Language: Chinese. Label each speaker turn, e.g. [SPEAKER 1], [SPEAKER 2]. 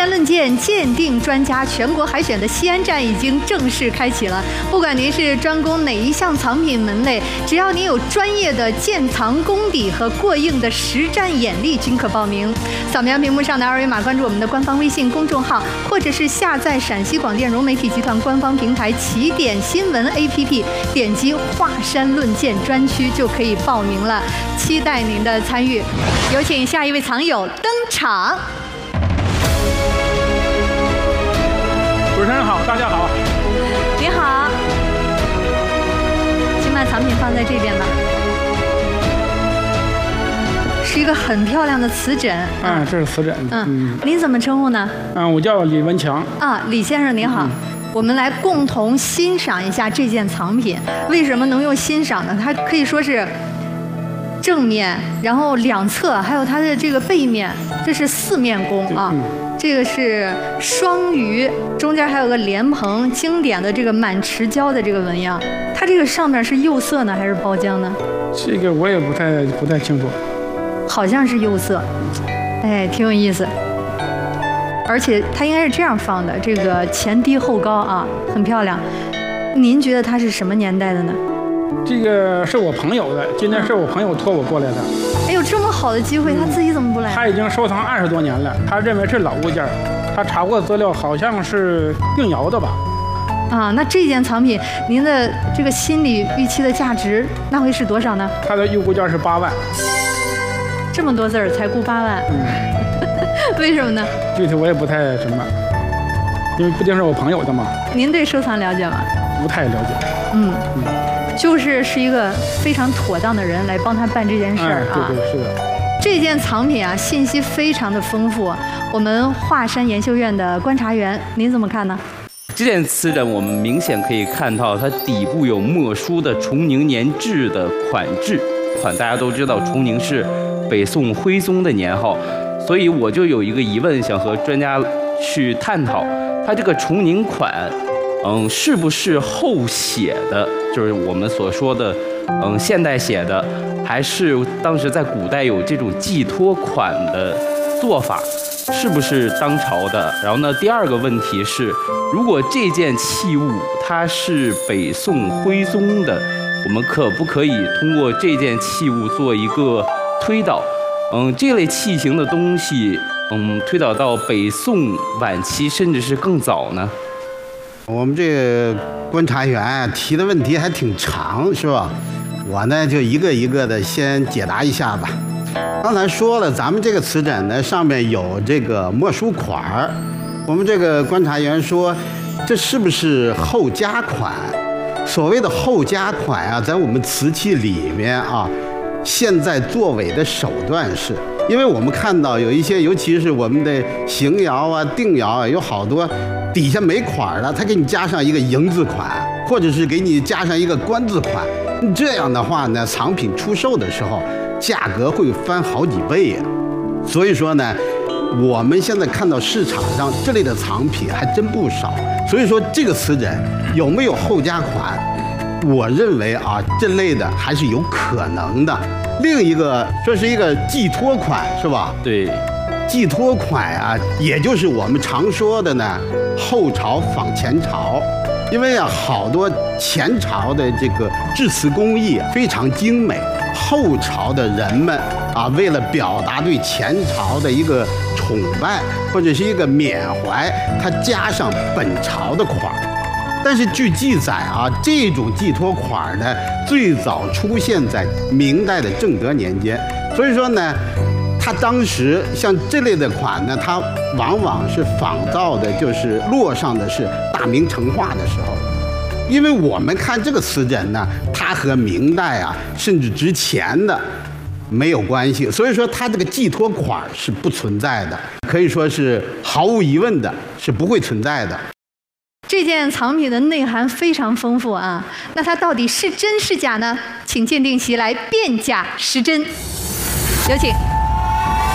[SPEAKER 1] 山论剑鉴定专家全国海选的西安站已经正式开启了。不管您是专攻哪一项藏品门类，只要您有专业的鉴藏功底和过硬的实战眼力，均可报名。扫描屏幕上的二维码，关注我们的官方微信公众号，或者是下载陕西广电融媒体集团官方平台起点新闻 APP， 点击华山论剑专区就可以报名了。期待您的参与。有请下一位藏友登场。
[SPEAKER 2] 主持人好，大家好。
[SPEAKER 1] 您好，请把藏品放在这边吧。是一个很漂亮的瓷枕。
[SPEAKER 2] 这是瓷枕。
[SPEAKER 1] 您怎么称呼呢？
[SPEAKER 2] 我叫李文强。
[SPEAKER 1] 李先生您好。我们来共同欣赏一下这件藏品。为什么能用欣赏呢？它可以说是正面，然后两侧，还有它的这个背面，这是四面弓啊。这个是双鱼，中间还有个莲蓬，经典的这个满池胶的这个纹样。它这个上面是釉色呢，还是包浆呢？
[SPEAKER 2] 这个我也不太清楚。
[SPEAKER 1] 好像是釉色，挺有意思。而且它应该是这样放的，这个前低后高啊，很漂亮。您觉得它是什么年代的呢？
[SPEAKER 2] 这个是我朋友的，今天是我朋友托我过来的。
[SPEAKER 1] 哎呦，这么好的机会，他自己怎么不来？
[SPEAKER 2] 他已经收藏20多年了，他认为是老物件，他查过资料，好像是定窑的吧？
[SPEAKER 1] 那这件藏品，您的这个心理预期的价值那会是多少呢？
[SPEAKER 2] 他的预估价是8万。
[SPEAKER 1] 这么多字儿才估8万？为什么呢？
[SPEAKER 2] 具体我也不太什么，因为毕竟是我朋友的嘛。
[SPEAKER 1] 您对收藏了解吗？
[SPEAKER 2] 不太了解。
[SPEAKER 1] 就是一个非常妥当的人来帮他办这件事儿啊。
[SPEAKER 2] 对，是的。
[SPEAKER 1] 这件藏品啊，信息非常的丰富。我们华山研修院的观察员，您怎么看呢？
[SPEAKER 3] 这件瓷枕我们明显可以看到，它底部有墨书的崇宁年制的款制。大家都知道，崇宁是北宋徽宗的年号，所以我就有一个疑问，想和专家去探讨，它这个崇宁款，是不是后写的，就是我们所说的，现代写的，还是当时在古代有这种寄托款的做法，是不是当朝的？然后呢，第二个问题是，如果这件器物它是北宋徽宗的，我们可不可以通过这件器物做一个推导？这类器型的东西，推导到北宋晚期，甚至是更早呢？
[SPEAKER 4] 我们这个观察员提的问题还挺长，是吧？我呢就一个一个的先解答一下吧。刚才说了，咱们这个瓷枕呢上面有这个墨书款儿，我们这个观察员说，这是不是后加款？所谓的后加款啊，在我们瓷器里面啊，现在作伪的手段是，因为我们看到有一些，尤其是我们的邢窑啊、定窑啊，有好多底下没款的，他给你加上一个银字款，或者是给你加上一个官字款。这样的话呢，藏品出售的时候，价格会翻好几倍呀。所以说呢，我们现在看到市场上这类的藏品还真不少。所以说，这个瓷枕有没有后加款？我认为啊，这类的还是有可能的。另一个说是一个寄托款，是吧？
[SPEAKER 3] 对，
[SPEAKER 4] 寄托款啊，也就是我们常说的呢，后朝仿前朝。因为啊，好多前朝的这个制瓷工艺非常精美，后朝的人们啊，为了表达对前朝的一个崇拜或者是一个缅怀，他加上本朝的款。但是据记载啊，这种寄托款呢，最早出现在明代的正德年间。所以说呢，它当时像这类的款呢，它往往是仿造的，就是落上的是大明成化的时候。因为我们看这个瓷枕呢，它和明代啊，甚至之前的没有关系，所以说它这个寄托款是不存在的，可以说是毫无疑问的，是不会存在的。
[SPEAKER 1] 这件藏品的内涵非常丰富啊，那它到底是真是假呢？请鉴定席来辨假识真，有请。